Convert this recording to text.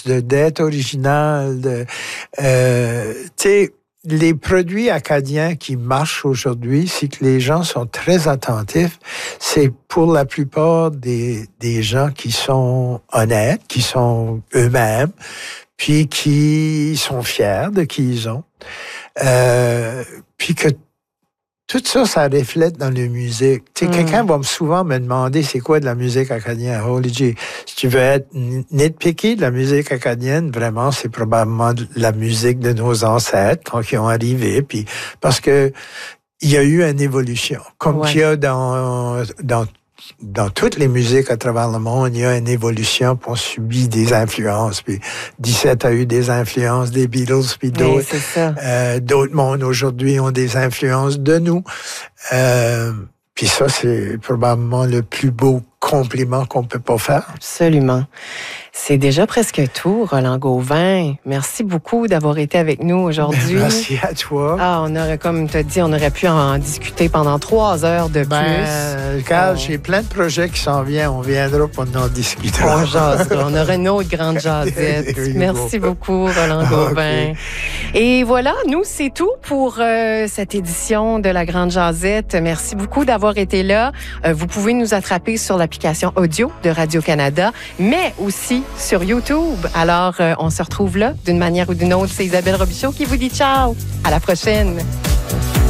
d'être original. Tu sais, les produits acadiens qui marchent aujourd'hui, c'est que les gens sont très attentifs. C'est pour la plupart des gens qui sont honnêtes, qui sont eux-mêmes, puis qui sont fiers de qui ils ont. Puis que tout ça, ça reflète dans la musique. Tu sais, quelqu'un va souvent me demander c'est quoi de la musique acadienne. Holy G, si tu veux être nitpicky de la musique acadienne, vraiment, c'est probablement de la musique de nos ancêtres quand ils ont arrivé. Puis parce que il y a eu une évolution, comme qu'il y a dans toutes les musiques à travers le monde, il y a une évolution, puis on subit des influences. Puis 17 a eu des influences des Beatles, puis d'autres. Oui, c'est ça. D'autres mondes aujourd'hui ont des influences de nous. Puis ça, c'est probablement le plus beau compliment qu'on peut pas faire. Absolument. C'est déjà presque tout, Roland Gauvin. Merci beaucoup d'avoir été avec nous aujourd'hui. Merci à toi. On aurait, comme tu as dit, on aurait pu en discuter pendant 3 heures de plus. Carl, j'ai plein de projets qui s'en viennent. On viendra pour en discuter. On jasera. On aura une autre grande jasette. Merci beaucoup, Roland Gauvin. Et voilà, nous, c'est tout pour cette édition de la Grande Jasette. Merci beaucoup d'avoir été là. Vous pouvez nous attraper sur l'application audio de Radio-Canada, mais aussi sur YouTube. Alors, on se retrouve là d'une manière ou d'une autre. C'est Isabelle Robichaud qui vous dit ciao. À la prochaine.